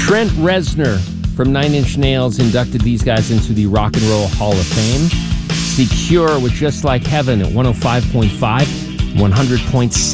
Trent Reznor from Nine Inch Nails inducted these guys into the Rock and Roll Hall of Fame. It's The Cure with Just Like Heaven at 105.5, 100.6.